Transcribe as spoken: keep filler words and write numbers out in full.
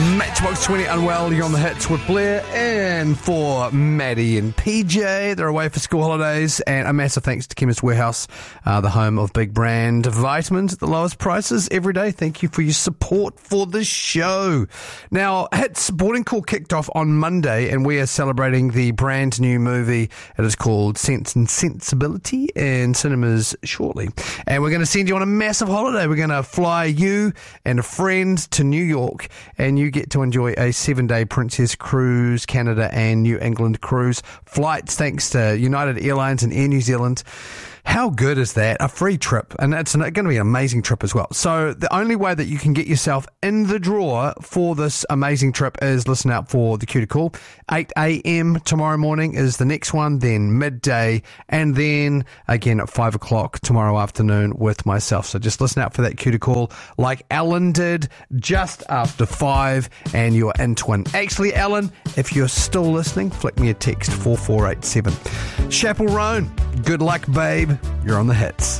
Matchbox twenty Unwell, you're on the hits with Blair, and for Maddie and P J, they're away for school holidays, and a massive thanks to Chemist Warehouse, uh, the home of big brand vitamins at the lowest prices every day. Thank you for your support for the show. Now, Hits Boarding Call kicked off on Monday, and we are celebrating the brand new movie. It is called Sense and Sensibility in cinemas shortly, and we're going to send you on a massive holiday. We're going to fly you and a friend to New York, and you get to enjoy a seven-day Princess Cruise Canada and New England cruise flights thanks to United Airlines and Air New Zealand. How good is that? A free trip, and it's going to be an amazing trip as well. So the only way that you can get yourself in the draw for this amazing trip is listen out for the cue to call. eight a.m. tomorrow morning is the next one, then midday, and then again at five o'clock tomorrow afternoon with myself. So just listen out for that cue to call like Alan did just after five, and you're into one. Actually, Alan, if you're still listening, flick me a text, four four eight seven. Chapel Roan, good luck, babe. You're on the hits.